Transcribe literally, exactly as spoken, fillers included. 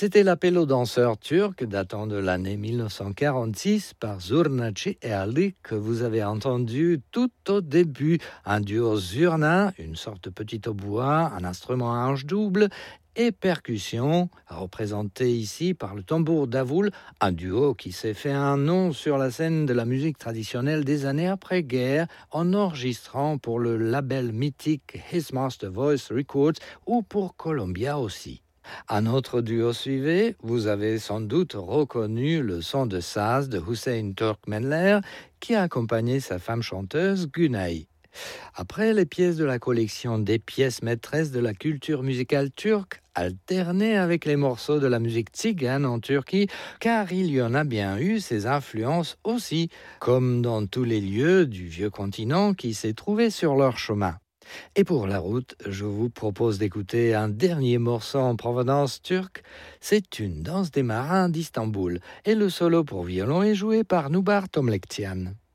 C'était l'appel aux danseurs turcs datant de l'année mille neuf cent quarante-six par Zurnaci et Ali que vous avez entendu tout au début. Un duo zurna, une sorte de petit hautbois, un instrument à hanche double et percussion, représenté ici par le tambour d'Avoul, un duo qui s'est fait un nom sur la scène de la musique traditionnelle des années après-guerre en enregistrant pour le label mythique His Master Voice Records ou pour Columbia aussi. Un autre duo suivi, vous avez sans doute reconnu le son de saz de Hüseyin Türkmenler qui a accompagné sa femme chanteuse Günay. Après les pièces de la collection des pièces maîtresses de la culture musicale turque, alternées avec les morceaux de la musique tzigane en Turquie, car il y en a bien eu ces influences aussi, comme dans tous les lieux du vieux continent qui s'est trouvé sur leur chemin. Et pour la route, je vous propose d'écouter un dernier morceau en provenance turque. C'est une danse des marins d'Istanbul et le solo pour violon est joué par Nubar Tomlektian.